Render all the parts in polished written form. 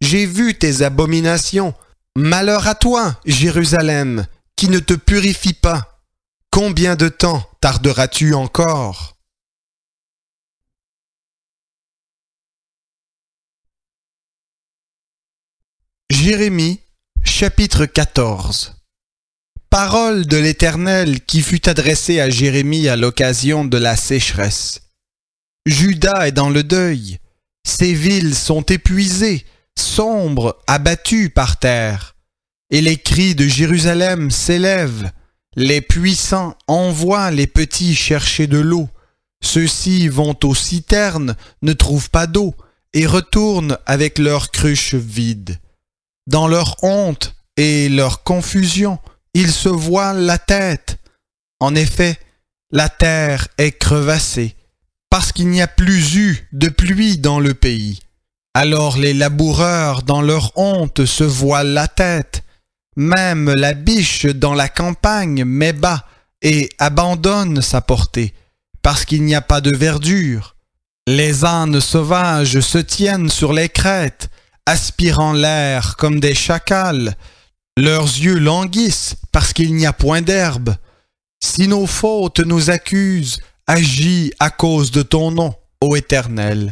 j'ai vu tes abominations. Malheur à toi, Jérusalem, qui ne te purifie pas. Combien de temps tarderas-tu encore? Jérémie, chapitre 14. Parole de l'Éternel qui fut adressée à Jérémie à l'occasion de la sécheresse. Juda est dans le deuil. Ses villes sont épuisées, sombres, abattues par terre. Et les cris de Jérusalem s'élèvent. Les puissants envoient les petits chercher de l'eau. Ceux-ci vont aux citernes, ne trouvent pas d'eau, et retournent avec leurs cruches vides. Dans leur honte et leur confusion, ils se voilent la tête. En effet, la terre est crevassée, parce qu'il n'y a plus eu de pluie dans le pays. Alors les laboureurs dans leur honte se voilent la tête. Même la biche dans la campagne met bas et abandonne sa portée, parce qu'il n'y a pas de verdure. Les ânes sauvages se tiennent sur les crêtes, aspirant l'air comme des chacals. Leurs yeux languissent parce qu'il n'y a point d'herbe. Si nos fautes nous accusent, agis à cause de ton nom, ô Éternel.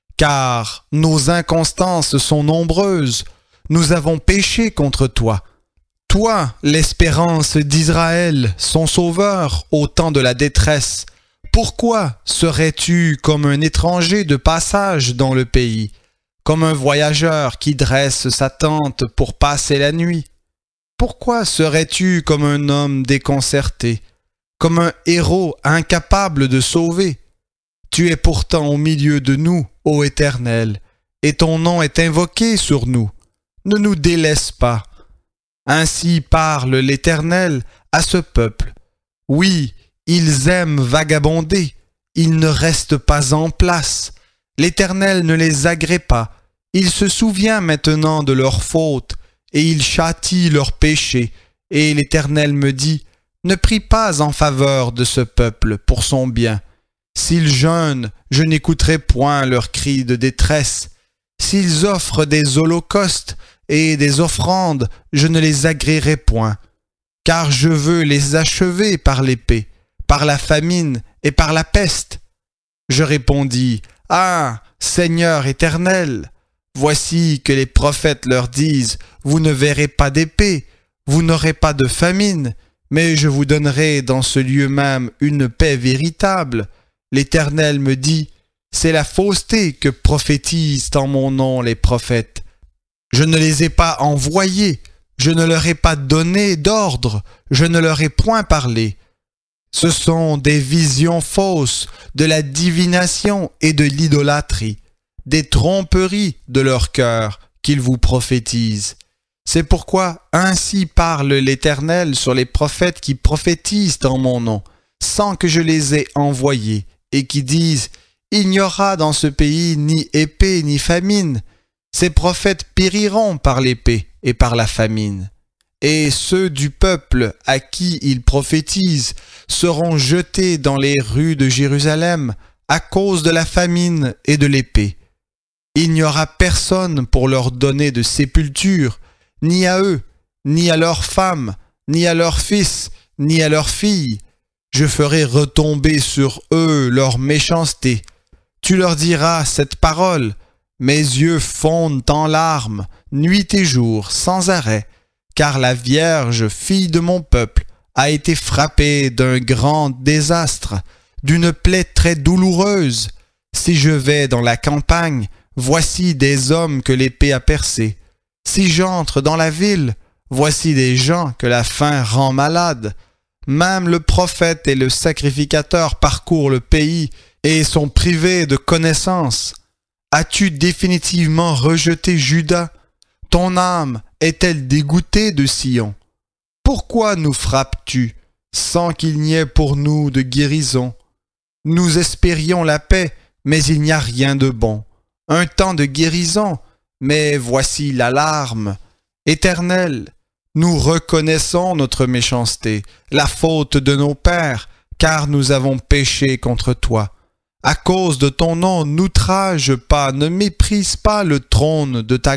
Car nos inconstances sont nombreuses, nous avons péché contre toi. Toi, l'espérance d'Israël, son sauveur au temps de la détresse, pourquoi serais-tu comme un étranger de passage dans le pays, comme un voyageur qui dresse sa tente pour passer la nuit? Pourquoi serais-tu comme un homme déconcerté, comme un héros incapable de sauver? Tu es pourtant au milieu de nous, ô Éternel, et ton nom est invoqué sur nous. Ne nous délaisse pas. Ainsi parle l'Éternel à ce peuple. Oui, ils aiment vagabonder, ils ne restent pas en place. L'Éternel ne les agrée pas. Il se souvient maintenant de leurs fautes, et il châtie leurs péchés. Et l'Éternel me dit, ne prie pas en faveur de ce peuple pour son bien. S'ils jeûnent, je n'écouterai point leurs cris de détresse. S'ils offrent des holocaustes et des offrandes, je ne les agréerai point. Car je veux les achever par l'épée, par la famine et par la peste. Je répondis, ah, Seigneur éternel, voici que les prophètes leur disent, vous ne verrez pas d'épée, vous n'aurez pas de famine, mais je vous donnerai dans ce lieu même une paix véritable. L'Éternel me dit, c'est la fausseté que prophétisent en mon nom les prophètes. Je ne les ai pas envoyés, je ne leur ai pas donné d'ordre, je ne leur ai point parlé. Ce sont des visions fausses, de la divination et de l'idolâtrie, des tromperies de leur cœur qu'ils vous prophétisent. C'est pourquoi ainsi parle l'Éternel sur les prophètes qui prophétisent en mon nom, sans que je les ai envoyés, et qui disent « Il n'y aura dans ce pays ni épée ni famine ». Ces prophètes périront par l'épée et par la famine. Et ceux du peuple à qui ils prophétisent seront jetés dans les rues de Jérusalem à cause de la famine et de l'épée. Il n'y aura personne pour leur donner de sépulture, ni à eux, ni à leurs femmes, ni à leurs fils, ni à leurs filles. Je ferai retomber sur eux leur méchanceté. Tu leur diras cette parole. Mes yeux fondent en larmes, nuit et jour, sans arrêt, car la Vierge, fille de mon peuple, a été frappée d'un grand désastre, d'une plaie très douloureuse. Si je vais dans la campagne, voici des hommes que l'épée a percés. Si j'entre dans la ville, voici des gens que la faim rend malades. Même le prophète et le sacrificateur parcourent le pays et sont privés de connaissance. As-tu définitivement rejeté Juda? Ton âme est-elle dégoûtée de Sion? Pourquoi nous frappes-tu sans qu'il n'y ait pour nous de guérison? Nous espérions la paix, mais il n'y a rien de bon. Un temps de guérison, mais voici l'alarme. Éternel, nous reconnaissons notre méchanceté, la faute de nos pères, car nous avons péché contre toi. À cause de ton nom, n'outrage pas, ne méprise pas le trône de ta